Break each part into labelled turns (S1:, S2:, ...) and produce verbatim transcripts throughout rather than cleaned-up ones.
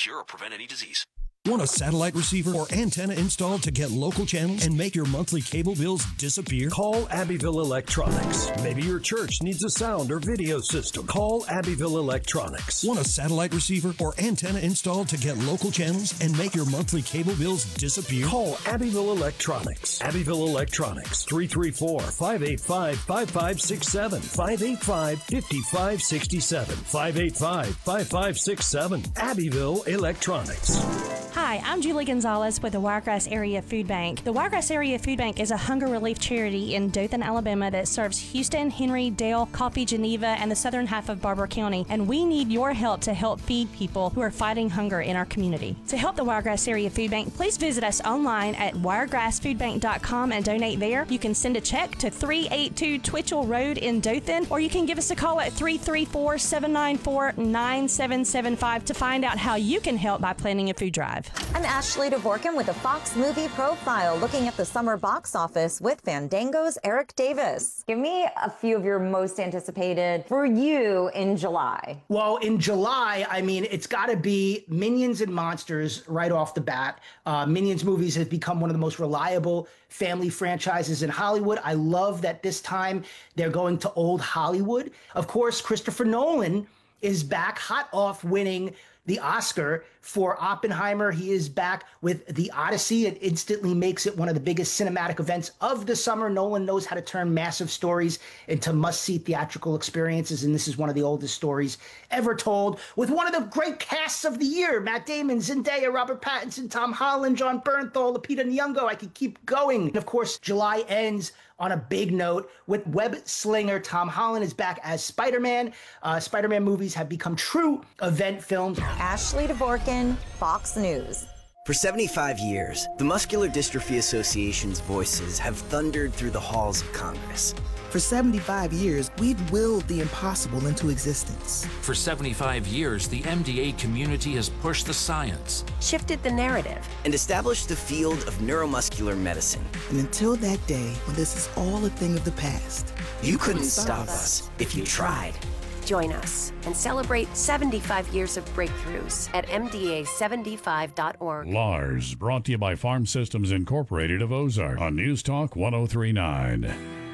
S1: cure or prevent any disease.
S2: Want a satellite receiver or antenna installed to get local channels and make your monthly cable bills disappear? Call Abbeville Electronics. Maybe your church needs a sound or video system. Call Abbeville Electronics. Want a satellite receiver or antenna installed to get local channels and make your monthly cable bills disappear? Call Abbeville Electronics. Abbeville Electronics. three three four, five eight five, five five six seven. five eight five, five five six seven. five eight five, five five six seven. Abbeville Electronics.
S3: Hi, I'm Julie Gonzalez with the Wiregrass Area Food Bank. The Wiregrass Area Food Bank is a hunger relief charity in Dothan, Alabama that serves Houston, Henry, Dale, Coffee, Geneva, and the southern half of Barber County. And we need your help to help feed people who are fighting hunger in our community. To help the Wiregrass Area Food Bank, please visit us online at wiregrass food bank dot com and donate there. You can send a check to three eighty-two Twitchell Road in Dothan, or you can give us a call at three three four, seven nine four, nine seven seven five to find out how you can help by planning a food drive.
S4: I'm Ashley DeVorkin with a Fox Movie Profile, looking at the summer box office with Fandango's Eric Davis. Give me a few of your most anticipated for you in July.
S5: Well, in July, I mean, it's got to be Minions and Monsters right off the bat. Uh, Minions movies have become one of the most reliable family franchises in Hollywood. I love that this time they're going to old Hollywood. Of course, Christopher Nolan is back, hot off winning the Oscar for Oppenheimer. He is back with The Odyssey. It instantly makes it one of the biggest cinematic events of the summer. Nolan knows how to turn massive stories into must-see theatrical experiences, and this is one of the oldest stories ever told, with one of the great casts of the year: Matt Damon, Zendaya, Robert Pattinson, Tom Holland, John Bernthal, Lupita Nyong'o. I could keep going. And of course, July ends on a big note with Web Slinger. Tom Holland is back as Spider-Man. Uh, Spider-Man movies have become true event films.
S4: Ashley DeVorkin, Fox News.
S6: For seventy-five years, the Muscular Dystrophy Association's voices have thundered through the halls of Congress.
S7: For seventy-five years, we've willed the impossible into existence.
S8: For seventy-five years, the M D A community has pushed the science,
S9: shifted the narrative,
S6: and established the field of neuromuscular medicine.
S7: And until that day when this is all a thing of the past,
S6: you couldn't stop us if you tried.
S9: Join us and celebrate seventy-five years of breakthroughs at M D A seventy-five dot org.
S10: Lars, brought to you by Farm Systems Incorporated of Ozark on News Talk one oh three point nine.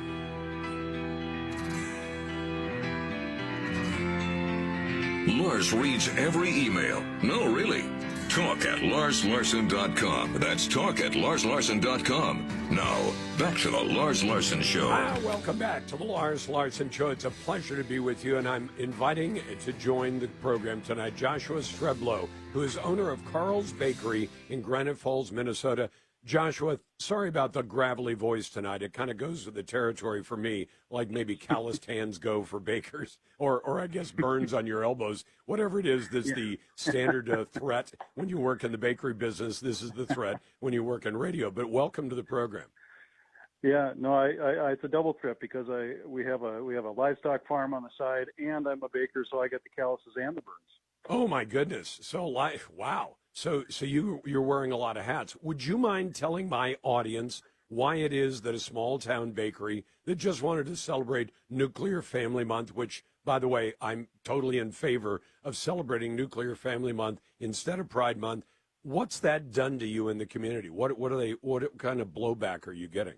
S11: Lars reads every email. No, really. Talk at lars larson dot com. That's talk at lars larson dot com. Now, back to the Lars Larson Show.
S12: Ah, welcome back to the Lars Larson Show. It's a pleasure to be with you, and I'm inviting to join the program tonight Joshua Streblow, who is owner of Carl's Bakery in Granite Falls, Minnesota. Joshua, sorry about the gravelly voice tonight. It kind of goes with the territory for me, like maybe calloused hands go for bakers, or or I guess burns on your elbows. Whatever it is, that's yeah. the standard uh, threat when you work in the bakery business. This is the threat when you work in radio. But welcome to the program.
S13: Yeah, no, I, I, it's a double threat because I we have a we have a livestock farm on the side, and I'm a baker, so I get the calluses and the burns.
S12: Oh my goodness! So life, wow. So, so you, you're wearing a lot of hats. Would you mind telling my audience why it is that a small-town bakery that just wanted to celebrate Nuclear Family Month, which, by the way, I'm totally in favor of celebrating Nuclear Family Month instead of Pride Month, what's that done to you in the community? What, what are they? What kind of blowback are you getting?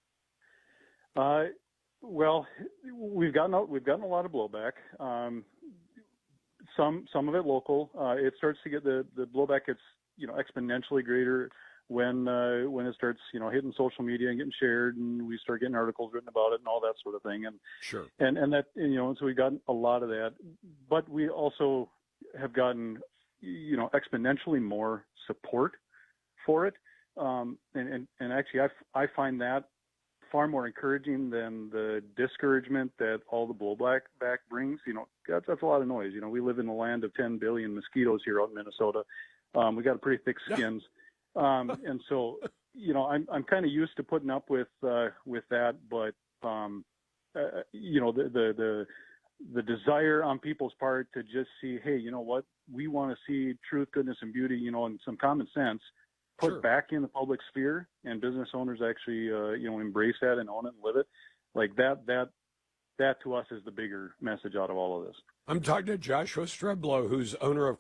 S13: Uh, well, we've gotten a, we've gotten a lot of blowback. Um, Some some of it local. Uh, it starts to get the, the blowback gets you know exponentially greater when uh, when it starts you know hitting social media and getting shared, and we start getting articles written about it and all that sort of thing. And
S12: sure.
S13: And and that you know so we've gotten a lot of that, but we also have gotten you know exponentially more support for it. Um, and, and and actually I, I find that far more encouraging than the discouragement that all the blowback back brings. You know, that's, that's a lot of noise. You know, we live in the land of ten billion mosquitoes here out in Minnesota. Um, we got pretty thick skins. Um, and so, you know, I'm, I'm kind of used to putting up with, uh, with that, but, um, uh, you know, the, the, the, the desire on people's part to just see, hey, you know what, we want to see truth, goodness, and beauty, you know, and some common sense put
S12: sure.
S13: back in the public sphere, and business owners actually, uh, you know, embrace that and own it and live it. Like that, that, that to us is the bigger message out of all of this.
S12: I'm talking to Joshua Streblow, who's owner of